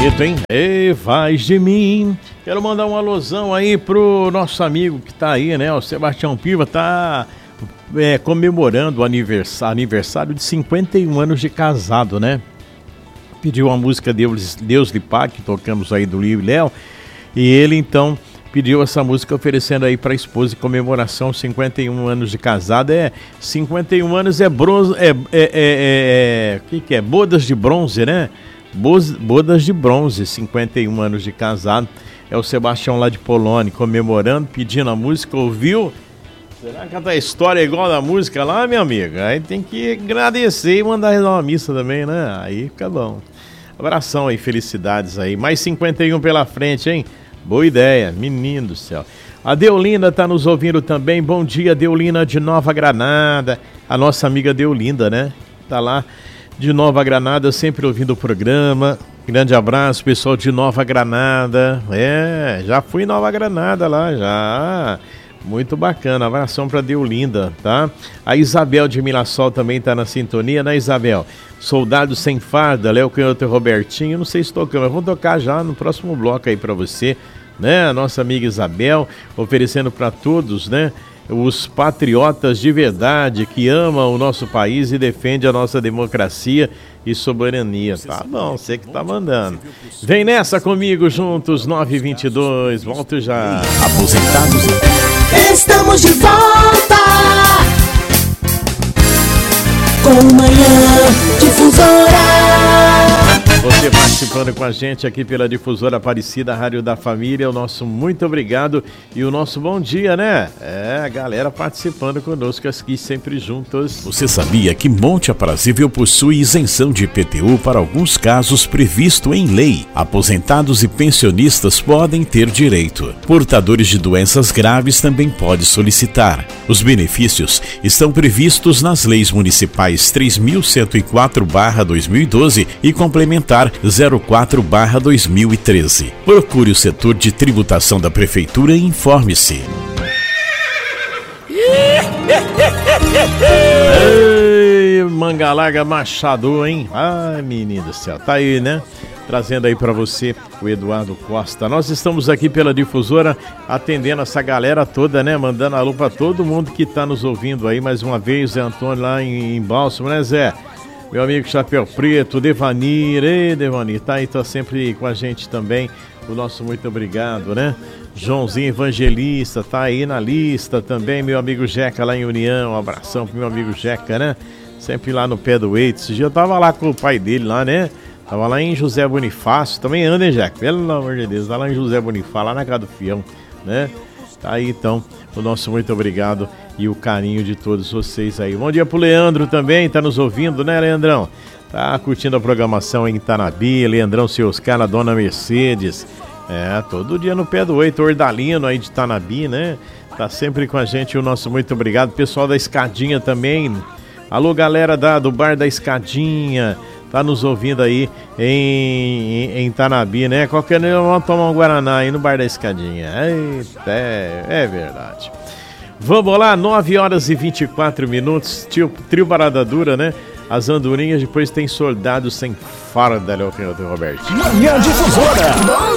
Bonito, hein? Ei, vai de mim. Quero mandar um alusão aí pro nosso amigo que tá aí, né? O Sebastião Piva tá comemorando o aniversário de 51 anos de casado, né? Pediu a música Deus lhe pague, que tocamos aí do Lio e Léo. E ele, então, pediu essa música oferecendo aí pra esposa em comemoração 51 anos de casado. 51 anos é bronze, bodas de bronze, né? Bodas de bronze, 51 anos de casado. É o Sebastião lá de Polônia comemorando, pedindo a música, ouviu? Será que a história é igual da música lá, minha amiga? Aí tem que agradecer e mandar rezar uma missa também, né? Aí fica bom. Abração aí, felicidades aí. Mais 51 pela frente, hein? Boa ideia, menino do céu. A Deolinda tá nos ouvindo também. Bom dia, Deolinda de Nova Granada. A nossa amiga Deolinda, né? Tá lá de Nova Granada, sempre ouvindo o programa. Grande abraço, pessoal de Nova Granada. Já fui em Nova Granada lá, já. Muito bacana, abração pra Deolinda, tá? A Isabel de Mirassol também tá na sintonia, né, Isabel? Soldado Sem Farda, Léo Canhoto e Robertinho, não sei se tocamos, mas vamos tocar já no próximo bloco aí pra você, né? A nossa amiga Isabel, oferecendo pra todos, né? Os patriotas de verdade que amam o nosso país e defendem a nossa democracia e soberania. Tá bom, você que tá mandando. Vem nessa comigo juntos, 9h22, volto já. Aposentados. Estamos de volta com Manhã Difusora. Você participando com a gente aqui pela Difusora Aparecida, Rádio da Família, o nosso muito obrigado e o nosso bom dia, né? A galera participando conosco aqui sempre juntos. Você sabia que Monte Aprazível possui isenção de IPTU para alguns casos previsto em lei? Aposentados e pensionistas podem ter direito. Portadores de doenças graves também podem solicitar. Os benefícios estão previstos nas leis municipais 3.104/2012 e complementar 04/2013. Procure o setor de tributação da Prefeitura e informe-se. Ei, manga larga Machado, hein? Ai, menino do céu, tá aí, né? Trazendo aí pra você o Eduardo Costa. Nós estamos aqui pela Difusora atendendo essa galera toda, né? Mandando alô pra todo mundo que tá nos ouvindo aí. Mais uma vez, Zé Antônio lá em Bálsamo, né, Zé? Meu amigo Chapéu Preto, Devanir, Devanir, tá aí, tá sempre com a gente também. O nosso muito obrigado, né? Joãozinho Evangelista, tá aí na lista também. Meu amigo Jeca lá em União, um abração pro meu amigo Jeca, né? Sempre lá no pé do Eito. Esse dia eu tava lá com o pai dele lá, né? Tava lá em José Bonifácio, também anda, hein, Jeca? Pelo amor de Deus, tá lá em José Bonifácio, lá na casa do Fião, né? Tá aí, então, o nosso muito obrigado e o carinho de todos vocês aí. Bom dia pro Leandro também, tá nos ouvindo, né, Leandrão? Tá curtindo a programação em Itanabi, Leandrão, seu Oscar, a Dona Mercedes. Todo dia no pé do Oito, Ordalino aí de Itanabi, né? Tá sempre com a gente, o nosso muito obrigado. Pessoal da Escadinha também. Alô, galera do Bar da Escadinha. Tá nos ouvindo aí em Itanabi, né? Qualquer dia vamos tomar um Guaraná aí no Bar da Escadinha. Eita, é verdade. Vamos lá, 9h24. Trio Parada Dura, né? As andorinhas, depois tem Soldado Sem Farda, Léo Canhoto e Roberto. Manhã Difusora.